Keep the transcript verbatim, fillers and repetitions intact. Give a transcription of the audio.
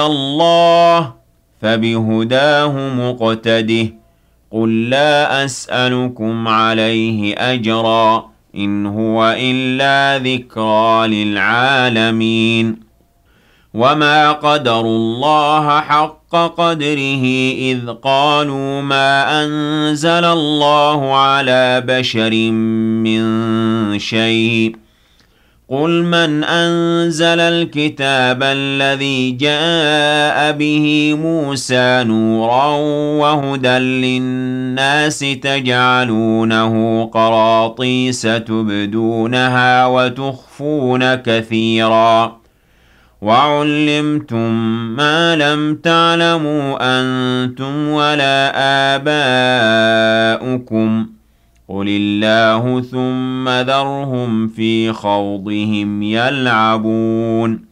الله فبهداه مقتده قل لا أسألكم عليه أجرا إن هو إلا ذكرى للعالمين وما قدروا الله حق قدره إذ قالوا ما أنزل الله على بشر من شيء قل من أنزل الكتاب الذي جاء به موسى نورا وهدى للناس تجعلونه قراطيس تبدونها وتخفون كثيرا وعلمتم ما لم تعلموا أنتم ولا آباؤكم قل الله ثم ذرهم في خوضهم يلعبون